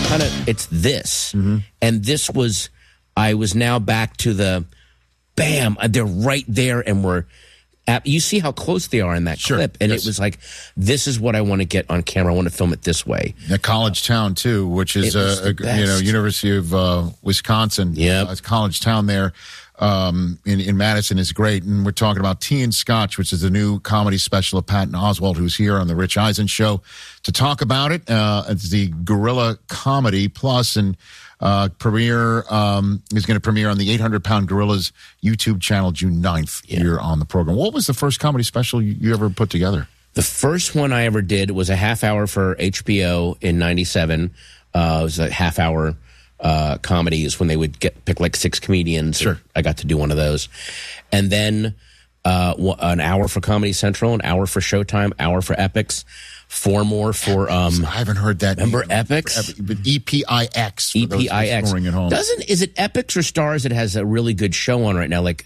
kind of, it's this. And this was, I was now back to the, bam, they're right there and we're, you see how close they are in that clip. And it was like, this is what I want to get on camera. I want to film it this way. College Town, too, which is, University of Wisconsin. Yeah. College Town there in Madison is great. And we're talking about Tea and Scotch, which is the new comedy special of Patton Oswalt, who's here on The Rich Eisen Show to talk about it. It's the Gorilla Comedy Plus, and premiere is going to premiere on the 800-Pound Gorillas YouTube channel June 9th here on the program. What was the first comedy special you ever put together? The first one I ever did was a half hour for HBO in 97. It was a half hour comedies when they would pick like 6 comedians. Sure. I got to do one of those. And then an hour for Comedy Central, an hour for Showtime, hour for Epix. 4 more for I haven't heard that. Remember Epix? But EPIX. EPIX. Is it Epix or Stars that has a really good show on right now? Like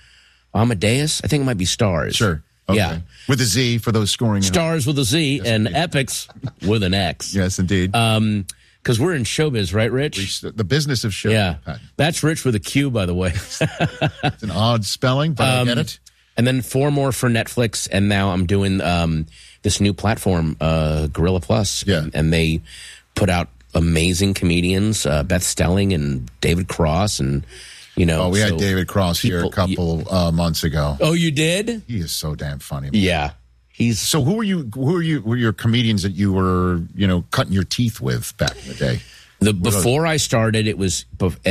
Amadeus? I think it might be Stars. Sure. Okay. Yeah. With a Z for those scoring. Stars with a Z, yes, and indeed. Epix with an X. Yes, indeed. Because we're in showbiz, right, Rich? The business of show. Yeah. That's Rich with a Q, by the way. It's an odd spelling, but I get it. And then 4 more for Netflix, and now I'm doing this new platform, Gorilla Plus. Yeah. And they put out amazing comedians, Beth Stelling and David Cross, and, you know. Oh, we had David Cross here a couple months ago. Oh, you did? He is so damn funny. Man. Yeah. So who were your comedians that you were, cutting your teeth with back in the day? Before I started, it was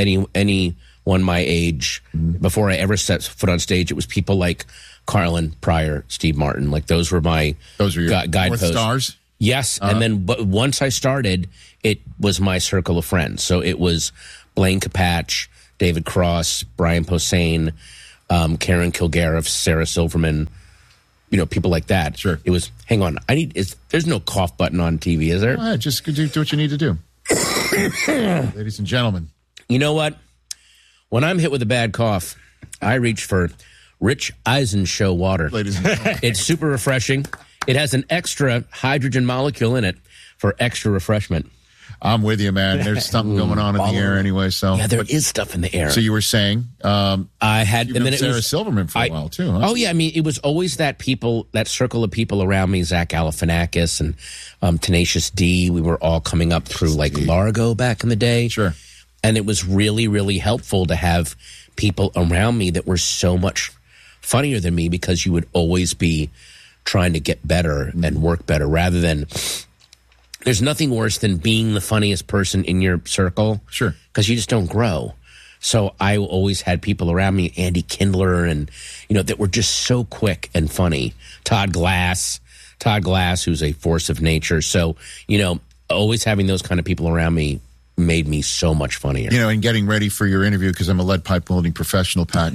anyone my age. Before I ever set foot on stage, it was people like Carlin, Pryor, Steve Martin. Like those were your guideposts. Stars? Yes. And then but once I started, it was my circle of friends. So it was Blaine Capatch, David Cross, Brian Posehn, Karen Kilgariff, Sarah Silverman, people like that. Sure. It was, hang on, there's no cough button on TV, is there? Go ahead, just do what you need to do. Ladies and gentlemen. You know what? When I'm hit with a bad cough, I reach for Rich Eisen Show water. Ladies and gentlemen. It's super refreshing. It has an extra hydrogen molecule in it for extra refreshment. I'm with you, man. There's something going on in the air anyway. So yeah, there is stuff in the air. So you were saying, I had, and then Sarah Silverman for a while too. Huh? Oh yeah, I mean, it was always that circle of people around me, Zach Galifianakis and Tenacious D. We were all coming up through like Largo back in the day. Sure. And it was really, really helpful to have people around me that were so much funnier than me, because you would always be trying to get better and work better, rather than. There's nothing worse than being the funniest person in your circle. Sure. Because you just don't grow. So I always had people around me, Andy Kindler, and, that were just so quick and funny. Todd Glass, who's a force of nature. So, always having those kind of people around me made me so much funnier. And getting ready for your interview, because I'm a lead pipe welding professional, Pat,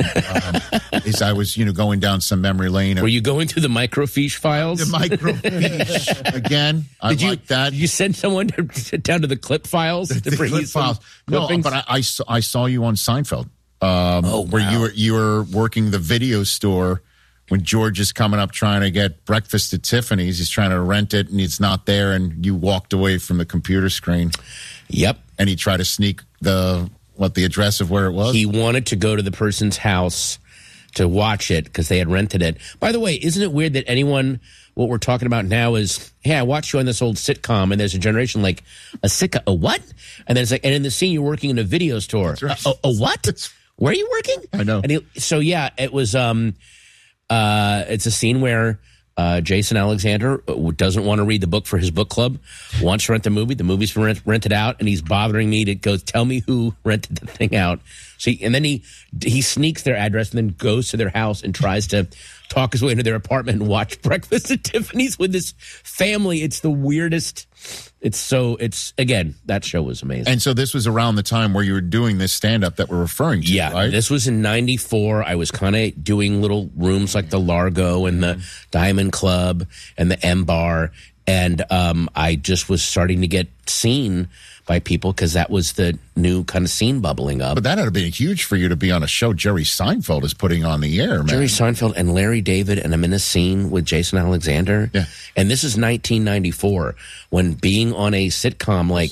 is I was, going down some memory lane. Were you going through the microfiche files? The microfiche. Again, I like that. Did you send someone down to the clip files? The clip files. No, but I saw you on Seinfeld. Where you were working the video store when George is coming up trying to get breakfast at Tiffany's. He's trying to rent it, and it's not there, and you walked away from the computer screen. Yep. And he tried to sneak the address of where it was? He wanted to go to the person's house to watch it because they had rented it. By the way, isn't it weird that what we're talking about now is, hey, I watched you on this old sitcom, and there's a generation like, a what? And then it's like, and in the scene, you're working in a video store. That's right. A what? Where are you working? I know. And it was, it's a scene where Jason Alexander doesn't want to read the book for his book club, wants to rent the movie. The movie's been rented out, and he's bothering me to go tell me who rented the thing out. And then he sneaks their address and then goes to their house and tries to talk his way into their apartment and watch Breakfast at Tiffany's with this family. It's the weirdest. Again, that show was amazing. And so this was around the time where you were doing this stand-up that we're referring to, right? This was in 94. I was kind of doing little rooms like the Largo and the Diamond Club and the M Bar. And I just was starting to get seen by people because that was the new kind of scene bubbling up. But that had to be huge for you to be on a show Jerry Seinfeld is putting on the air, man. Jerry Seinfeld and Larry David, and I'm in a scene with Jason Alexander. Yeah. And this is 1994, when being on a sitcom, like,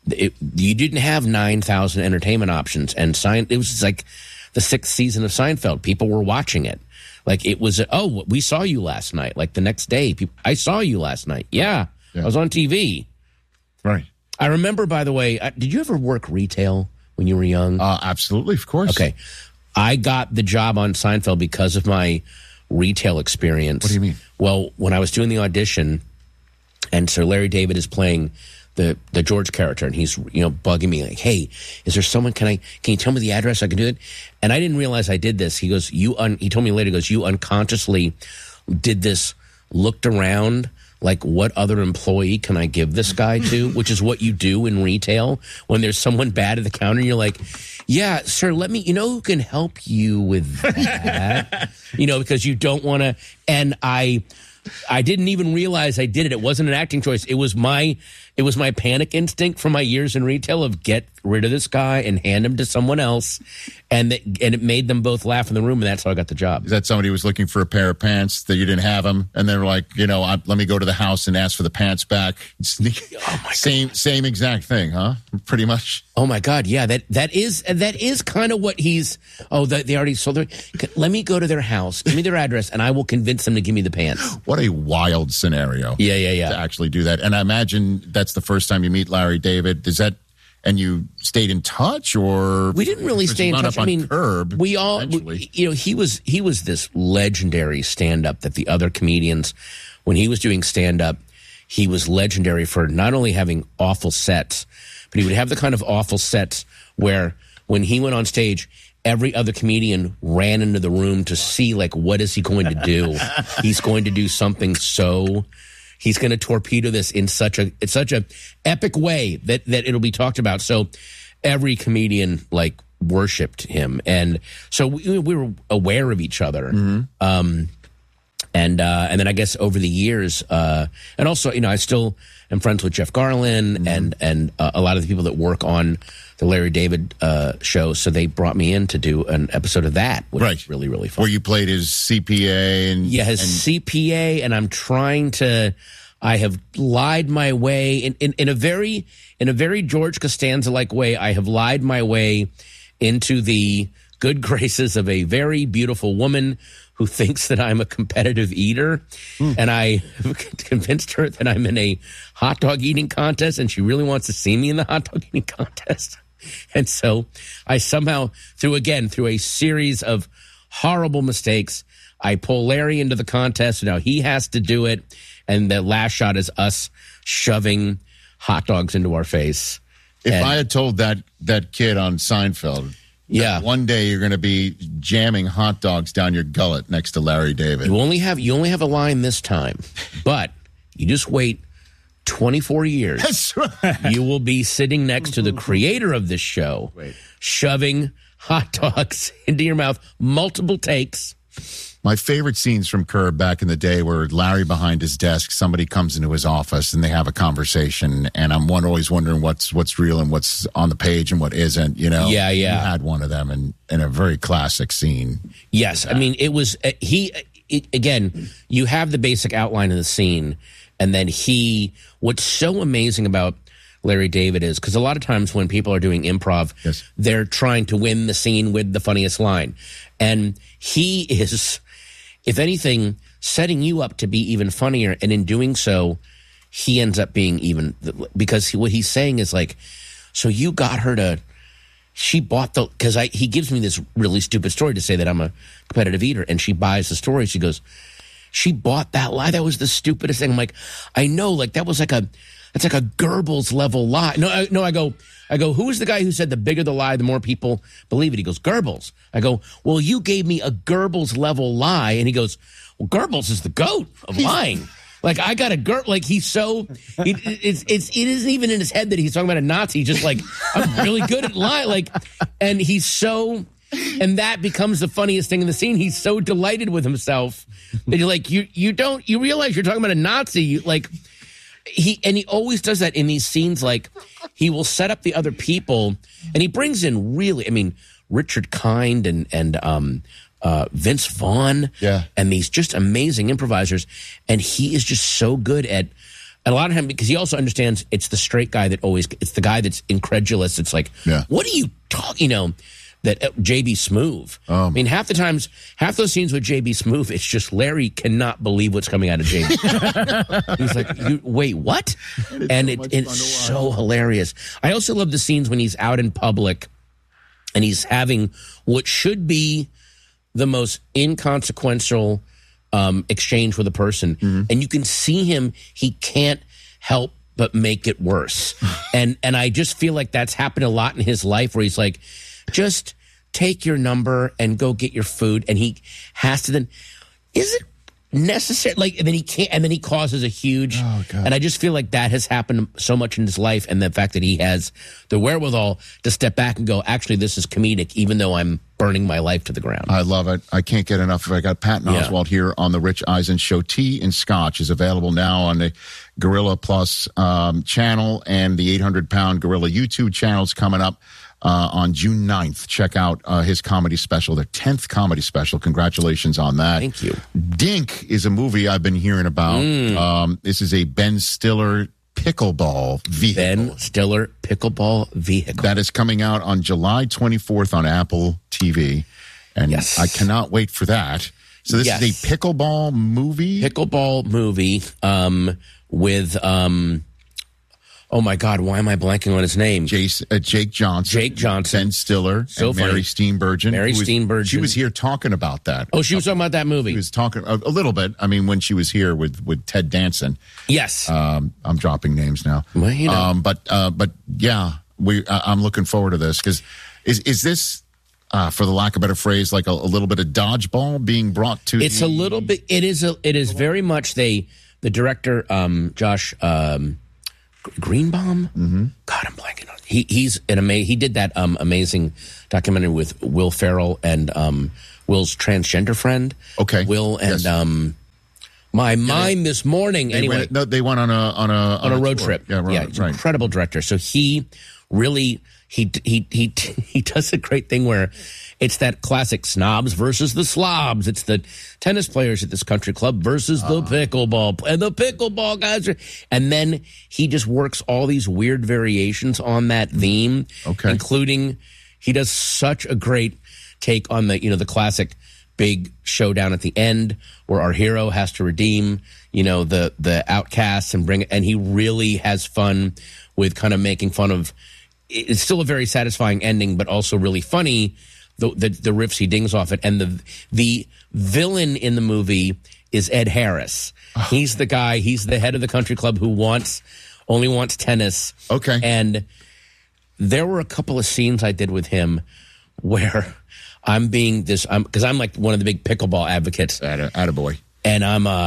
you didn't have 9,000 entertainment options, and it was like the 6th season of Seinfeld. People were watching it. Like it was, we saw you last night. Like the next day, I saw you last night. Yeah, I was on TV. Right. I remember, by the way, did you ever work retail when you were young? Absolutely, of course. Okay. I got the job on Seinfeld because of my retail experience. What do you mean? Well, when I was doing the audition, and Sir Larry David is playing the George character, and he's bugging me like, "Hey, is there someone? Can you tell me the address? I can do it." And I didn't realize I did this. He goes, he told me later. He goes, "You unconsciously did this. Looked around." Like, what other employee can I give this guy to? Which is what you do in retail when there's someone bad at the counter. And you're like, yeah, sir, who can help you with that? Because you don't want to. And I didn't even realize I did it. It wasn't an acting choice. It was my panic instinct from my years in retail of get rid of this guy and hand him to someone else. And it made them both laugh in the room, and that's how I got the job. Is that somebody who was looking for a pair of pants that you didn't have them, and they're like, let me go to the house and ask for the pants back? Oh my God. Same exact thing, huh? Pretty much. Oh my God, yeah, that is kind of what he's. Oh, they already sold their. Let me go to their house, give me their address, and I will convince them to give me the pants. What a wild scenario! Yeah. To actually do that, and I imagine that's the first time you meet Larry David. Is that? And you stayed in touch, or we didn't really stay in touch. I mean, Curb, we all, he was this legendary stand-up that the other comedians, when he was doing stand-up, he was legendary for not only having awful sets, but he would have the kind of awful sets where when he went on stage, every other comedian ran into the room to see, like, what is he going to do? He's going to do something he's going to torpedo this in such a epic way that it'll be talked about. So every comedian worshipped him, and so we were aware of each other. Mm-hmm. And then I guess over the years, and also I still am friends with Jeff Garlin, mm-hmm. and a lot of the people that work on the Larry David show. So they brought me in to do an episode of that, which was really, really fun. Where you played his CPA CPA, and I'm trying to. I have lied my way in a very George Costanza-like way. I have lied my way into the good graces of a very beautiful woman who thinks that I'm a competitive eater. And I have convinced her that I'm in a hot dog eating contest, and she really wants to see me in the hot dog eating contest. And so I somehow, through a series of horrible mistakes, I pull Larry into the contest. Now he has to do it. And the last shot is us shoving hot dogs into our face. If I had told that kid on Seinfeld, one day you're going to be jamming hot dogs down your gullet next to Larry David. You only have a line this time, but you just wait 24 years. That's right. You will be sitting next to the creator of this show, shoving hot dogs into your mouth, multiple takes. My favorite scenes from Curb back in the day were Larry behind his desk, somebody comes into his office and they have a conversation, and I'm always wondering what's real and what's on the page and what isn't, Yeah. You had one of them in a very classic scene. Yes. I mean, it was, again, you have the basic outline of the scene, and then what's so amazing about Larry David is, because a lot of times when people are doing improv, they're trying to win the scene with the funniest line. And he is, if anything, setting you up to be even funnier. And in doing so, he ends up being even, because what he's saying is like, so you got her to, she bought because he gives me this really stupid story to say that I'm a competitive eater, and she buys the story. She goes, she bought that lie. That was the stupidest thing. I'm like, I know, that was it's like a Goebbels level lie. I go, who is the guy who said the bigger the lie, the more people believe it? He goes, Goebbels. I go, well, you gave me a Goebbels level lie. And he goes, well, Goebbels is the GOAT of lying. I got he's so, it isn't even in his head that he's talking about a Nazi. He's just I'm really good at lying. And he's so, and that becomes the funniest thing in the scene. He's so delighted with himself that you realize you're talking about a Nazi. He always does that in these scenes. He will set up the other people, and he brings in Richard Kind and Vince Vaughn, and these just amazing improvisers. And he is just so good at And a lot of time, because he also understands it's the straight guy it's the guy that's incredulous. It's like, what are you talking, that JB Smoove. I mean, half those scenes with JB Smoove, it's just Larry cannot believe what's coming out of JB. He's like, wait, what? And it's so hilarious. I also love the scenes when he's out in public and he's having what should be the most inconsequential exchange with a person, and you can see him, he can't help but make it worse. and I just feel like that's happened a lot in his life, where he's like, just take your number and go get your food, and he has to then, is it necessary? Like, and then he can't, and then he causes a huge, and I just feel like that has happened so much in his life, and the fact that he has the wherewithal to step back and go, actually, this is comedic, even though I'm burning my life to the ground. I love it. I can't get enough of it. I got Patton Oswalt here on the Rich Eisen Show. Tea and Scotch is available now on the Gorilla Plus channel, and the 800-Pound Gorilla YouTube channel is coming up on June 9th. Check out his comedy special, their 10th comedy special. Congratulations on that. Thank you. Dink is a movie I've been hearing about. This is a Ben Stiller pickleball vehicle. Ben Stiller pickleball vehicle. That is coming out on July 24th on Apple TV. And I cannot wait for that. So this is a pickleball movie? Pickleball movie with... oh my God! Why am I blanking on his name? Jake Johnson. Jake Johnson. Ben Stiller. So and funny. Mary Steenburgen. Mary Steenburgen. She was here talking about that. Oh, she was talking about that movie. She was talking a little bit. I mean, when she was here with Ted Danson. Yes. I'm dropping names now. Well, you know. But yeah, I'm looking forward to this, because is this, for the lack of a better phrase, like a little bit of dodgeball being brought to? It's a little bit. It is very much the director, Josh. Greenbaum? God, I'm blanking on it. He's an amazing. He did that amazing documentary with Will Ferrell and Will's transgender friend. Okay, Will and my mind this morning. They went on a road tour. trip. Yeah, he's an incredible director. So he really he does a great thing where it's that classic snobs versus the slobs. It's the tennis players at this country club versus the pickleball, and the pickleball guys and then he just works all these weird variations on that theme. Okay. Including, he does such a great take on the classic big showdown at the end where our hero has to redeem, the outcasts and he really has fun with kind of making fun of. It's still a very satisfying ending, but also really funny. The riffs he dings off it, and the villain in the movie is Ed Harris. He's the guy. He's the head of the country club who only wants tennis. Okay. And there were a couple of scenes I did with him where because I'm like one of the big pickleball advocates. Attaboy. And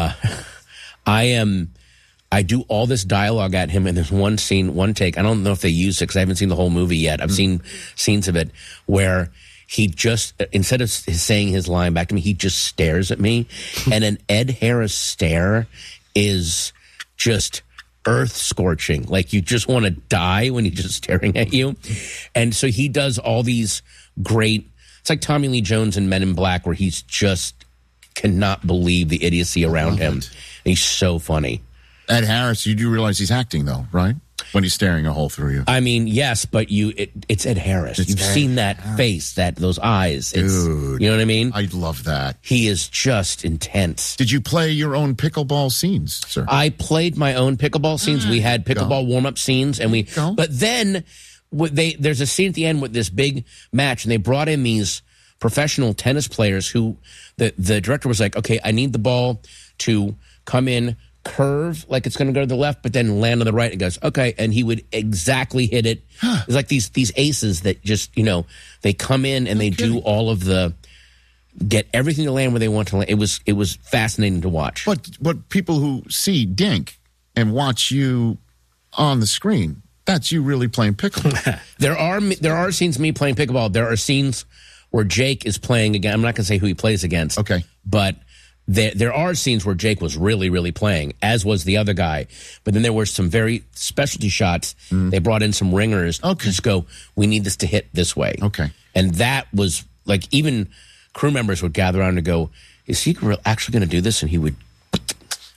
I do all this dialogue at him, and there's one scene, one take. I don't know if they used it because I haven't seen the whole movie yet. I've seen scenes of it where he just, instead of saying his line back to me, he just stares at me. And an Ed Harris stare is just earth-scorching. Like, you just want to die when he's just staring at you. And so he does all these great, it's like Tommy Lee Jones in Men in Black, where he's just cannot believe the idiocy around him. And he's so funny. Ed Harris, you do realize he's acting, though, right? When he's staring a hole through you. I mean, yes, but it's Ed Harris. You've seen that face, those eyes. Dude. You know what I mean? I love that. He is just intense. Did you play your own pickleball scenes, sir? I played my own pickleball scenes. We had pickleball warm-up scenes, and but then there's a scene at the end with this big match, and they brought in these professional tennis players who the director was like, okay, I need the ball to come in, curve like it's going to go to the left, but then land on the right. And goes, okay, and he would exactly hit it. It's like these aces that just they come in and they do all of get everything to land where they want to land. It was fascinating to watch. But people who see Dink and watch you on the screen, that's you really playing pickleball. There are scenes of me playing pickleball. There are scenes where Jake is playing again. I'm not going to say who he plays against. Okay, but there are scenes where Jake was really, really playing, as was the other guy. But then there were some very specialty shots. They brought in some ringers to just go, we need this to hit this way. Okay. And that was like, even crew members would gather around and go, is he actually going to do this? And he would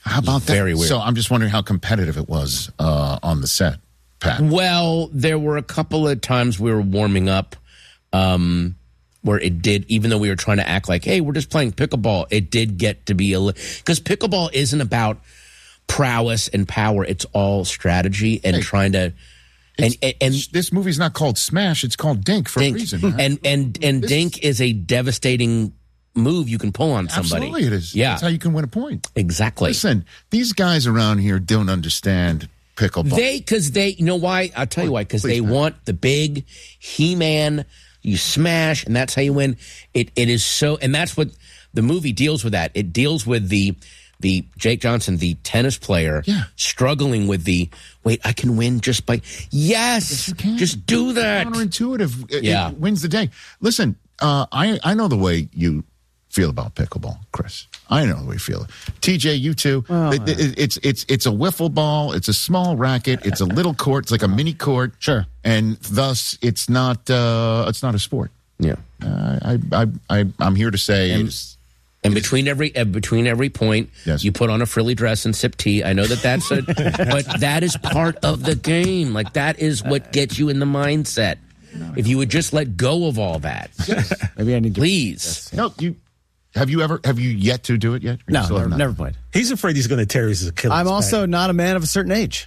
How about that? Very weird. So I'm just wondering how competitive it was on the set, Pat. Well, there were a couple of times we were warming up where it did, even though we were trying to act like, hey, we're just playing pickleball, it did get to be because pickleball isn't about prowess and power. It's all strategy and trying to. And this movie's not called Smash; it's called Dink for a reason. Right? And Dink is a devastating move you can pull on somebody. Absolutely, it is. Yeah, that's how you can win a point. Exactly. Listen, these guys around here don't understand pickleball. You know why? I'll tell you why. Because they want the big He-Man. You smash, and that's how you win. It is so, and that's what the movie deals with. That it deals with the Jake Johnson, the tennis player, struggling with wait, I can win just by yes, you can. Just do that. Counterintuitive, it wins the day. Listen, I know the way you feel about pickleball, Chris. I know the way you feel. TJ, you too. Well, it's a wiffle ball. It's a small racket. It's a little court. It's like a mini court. Sure. And thus, it's not a sport. Yeah. I'm here to say. And between every point, you put on a frilly dress and sip tea. I know that's but that is part of the game. Like that is what gets you in the mindset. If you would just let go of all that, maybe I need to. Please. No, have you yet to do it yet? No, never played. He's afraid he's going to tear his Achilles. I'm also not a man of a certain age.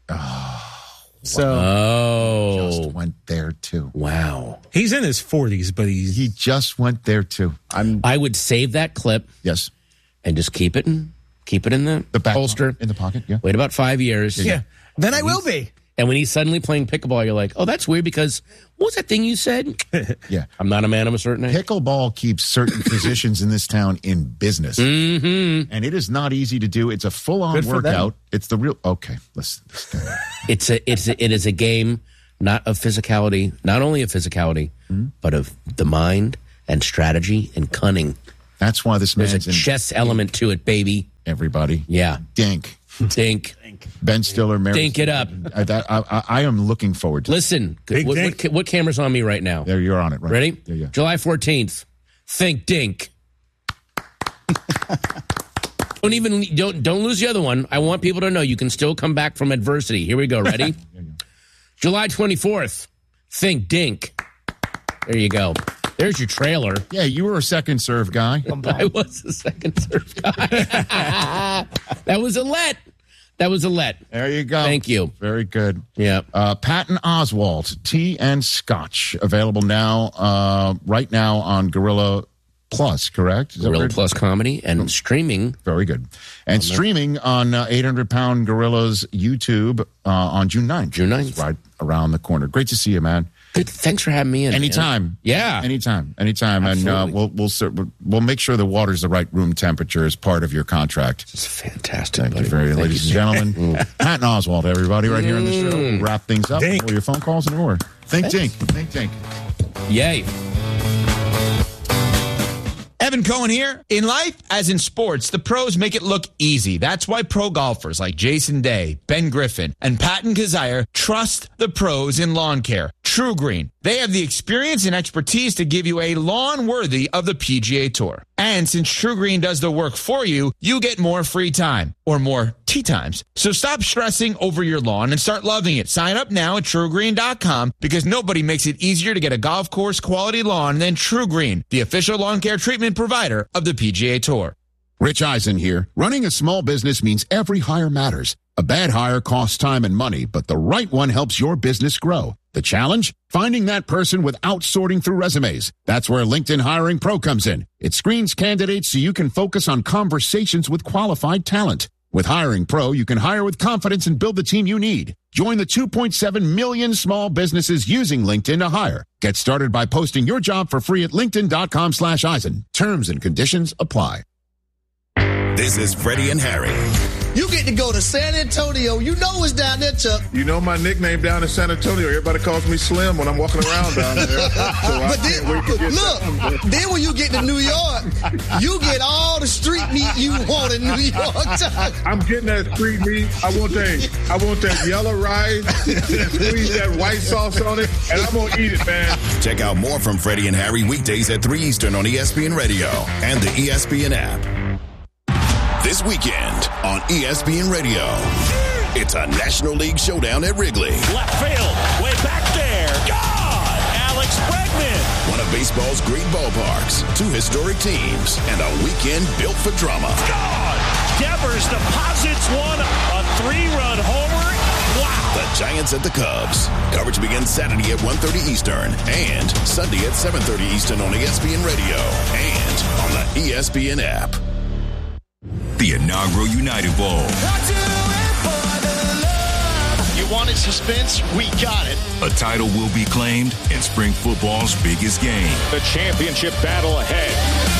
Just went there too. Wow. He's in his 40s, but he just went there too. I would save that clip. Yes. And just keep it in the back holster. In the pocket, yeah. Wait about 5 years. Yeah. Then I will be. And when he's suddenly playing pickleball, you're like, oh, that's weird because what was that thing you said? Yeah. I'm not a man of a certain age. Pickleball keeps certain physicians in this town in business. Mm-hmm. And it is not easy to do. It's a full-on workout. It's the real... Okay, let's go. It is a game not of physicality, not only of physicality, but of the mind and strategy and cunning. That's why this man's... There's a chess element to it, baby. Everybody. Yeah. Dink. Ben Stiller, Mary. Dink it up. I am looking forward to Listen, what camera's on me right now? There, you're on it. Right. Ready? Yeah. July 14th. Think Dink. Don't lose the other one. I want people to know you can still come back from adversity. Here we go. Ready? July 24th. Think Dink. There you go. There's your trailer. Yeah, you were a second serve guy. I was a second serve guy. That was a let. There you go. Thank you. Very good. Yeah. Patton Oswalt, Tea and Scotch, available now, right now on Gorilla Plus, correct? Gorilla Plus comedy and streaming. Very good. And streaming on 800-Pound Gorilla's YouTube on June 9th. June 9th. It's right around the corner. Great to see you, man. Good. Thanks for having me in. Anytime. Man. Yeah. Anytime. Absolutely. And we'll make sure the water's the right room temperature as part of your contract. It's fantastic. Thank you very much, ladies and gentlemen. Patton Oswalt, everybody, right here on the show. We'll wrap things up. Dink. Or your phone calls and more. Think Dink. Yay. Evan Cohen here. In life, as in sports, the pros make it look easy. That's why pro golfers like Jason Day, Ben Griffin, and Patton Kazire trust the pros in lawn care. True Green. They have the experience and expertise to give you a lawn worthy of the PGA Tour. And since True Green does the work for you, you get more free time or more tee times. So stop stressing over your lawn and start loving it. Sign up now at TrueGreen.com because nobody makes it easier to get a golf course quality lawn than True Green, the official lawn care treatment provider of the PGA Tour. Rich Eisen here. Running a small business means every hire matters. A bad hire costs time and money, but the right one helps your business grow. The challenge? Finding that person without sorting through resumes. That's where LinkedIn Hiring Pro comes in. It screens candidates so you can focus on conversations with qualified talent. With Hiring Pro, you can hire with confidence and build the team you need. Join the 2.7 million small businesses using LinkedIn to hire. Get started by posting your job for free at linkedin.com/Eisen. Terms and conditions apply. This is Freddie and Harry. You get to go to San Antonio. You know it's down there, Chuck. You know my nickname down in San Antonio. Everybody calls me Slim when I'm walking around down there. But then when you get to New York, you get all the street meat you want in New York, Chuck. I'm getting that street meat. I want that yellow rice, squeeze that white sauce on it, and I'm going to eat it, man. Check out more from Freddie and Harry weekdays at 3 Eastern on ESPN Radio and the ESPN app. This weekend on ESPN Radio. It's a National League showdown at Wrigley. Left field, way back there. God! Alex Bregman. One of baseball's great ballparks, 2 historic teams, and a weekend built for drama. God! Devers deposits one, a 3-run homer. Wow! The Giants at the Cubs. Coverage begins Saturday at 1:30 Eastern and Sunday at 7:30 Eastern on ESPN Radio and on the ESPN app. The inaugural United Bowl. You wanted suspense? We got it. A title will be claimed in spring football's biggest game. The championship battle ahead.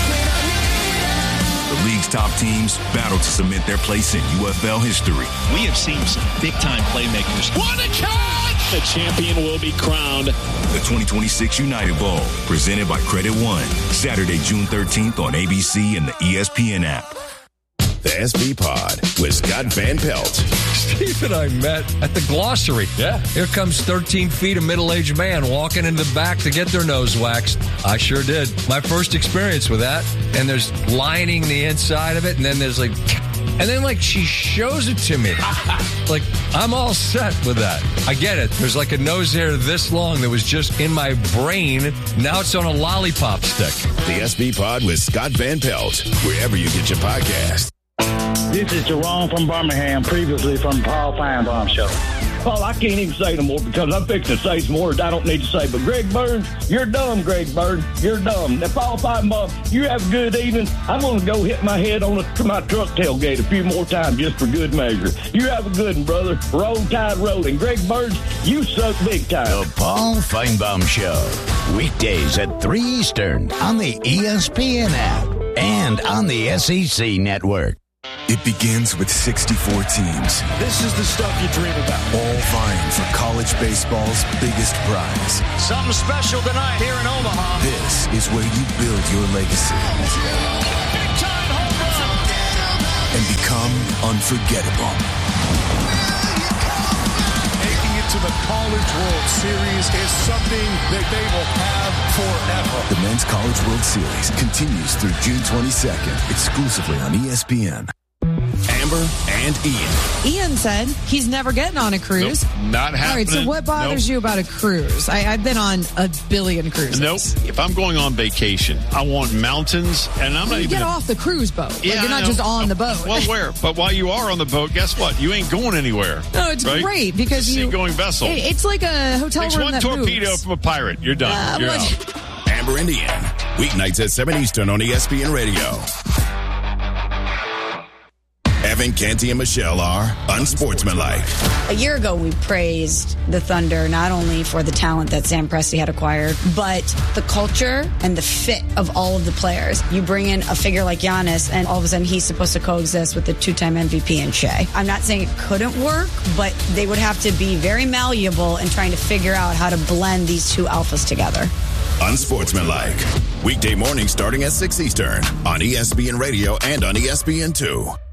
The league's top teams battle to cement their place in UFL history. We have seen some big-time playmakers. What a catch! The champion will be crowned. The 2026 United Bowl, presented by Credit One. Saturday, June 13th on ABC and the ESPN app. The SB Pod with Scott Van Pelt. Steve and I met at the Glossary. Yeah. Here comes 13 feet of middle-aged man walking into the back to get their nose waxed. I sure did. My first experience with that. And there's lining the inside of it. And then there's she shows it to me. Like, I'm all set with that. I get it. There's like a nose hair this long that was just in my brain. Now it's on a lollipop stick. The SB Pod with Scott Van Pelt, wherever you get your podcast. This is Jerome from Birmingham, previously from Paul Feinbaum Show. Paul, I can't even say no more because I'm fixing to say some words I don't need to say. But Greg Burns, you're dumb, Greg Burns. You're dumb. Now, Paul Feinbaum, you have a good evening. I'm going to go hit my head on my truck tailgate a few more times just for good measure. You have a good one, brother. Roll Tide rolling. Greg Burns, you suck big time. The Paul Feinbaum Show. Weekdays at 3 Eastern on the ESPN app and on the SEC network. It begins with 64 teams. This is the stuff you dream about. All vying for college baseball's biggest prize. Something special tonight here in Omaha. This is where you build your legacy. Big time home run. And become unforgettable. Making it to the College World Series is something that they will have forever. The Men's College World Series continues through June 22nd, exclusively on ESPN. Amber and Ian. Ian said he's never getting on a cruise. Nope, not happening. All right, so what bothers you about a cruise? I've been on a billion cruises. Nope. If I'm going on vacation, I want mountains, and I'm not even... get off the cruise boat. Yeah, like, you're not just on the boat. Well, where? But while you are on the boat, guess what? You ain't going anywhere. No, it's right? great because it's a seagoing vessel. It's like a hotel Takes room one that torpedo moves. from a pirate. You're done. You're out. Amber and Ian. Weeknights at 7 Eastern on ESPN Radio. Evan, Canty, and Michelle are unsportsmanlike. A year ago, we praised the Thunder not only for the talent that Sam Presti had acquired, but the culture and the fit of all of the players. You bring in a figure like Giannis, and all of a sudden he's supposed to coexist with the 2-time MVP in Shea. I'm not saying it couldn't work, but they would have to be very malleable in trying to figure out how to blend these two alphas together. Unsportsmanlike. Weekday mornings starting at 6 Eastern on ESPN Radio and on ESPN2.